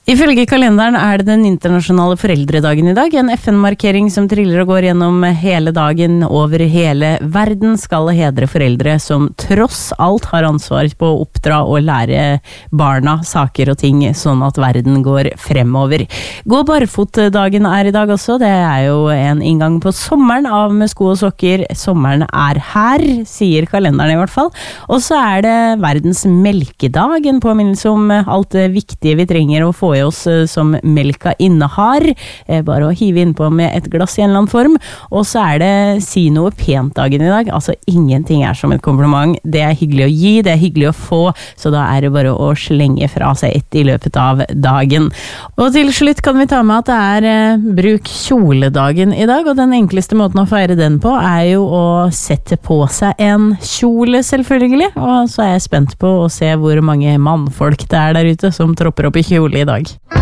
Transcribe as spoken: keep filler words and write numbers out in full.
Ifølge kalenderen er det den internasjonale foreldredagen i dag, en F N-markering som triller og går gjennom hele dagen over hele verden, skal hedre foreldre som tross alt har ansvar på å oppdra og lære barna saker og ting, sånn at verden går fremover. Gå barfotdagen er i dag også, det er jo en inngang på sommeren av med sko og sokker. Sommeren er her, sier kalenderen i hvert fall. Og så er det verdens melkedag, en påminnelse om alt det viktige vi trenger å få i oss som melka innehar, bare å hive innpå med et glass i en eller annen form. Og så er det si noe pent dagen i dag, altså ingenting er som et kompliment, det er hyggelig å gi, det er hyggelig å få, så da er det bare å slenge fra seg et i løpet av dagen. Og til slutt kan vi ta med at det er eh, bruk kjoledagen i dag, og den enkleste måten å feire den på er jo å sette på seg en kjole selvfølgelig, og så er jeg spent på å se hvor mange mannfolk det er der ute som tropper opp i kjole i dag.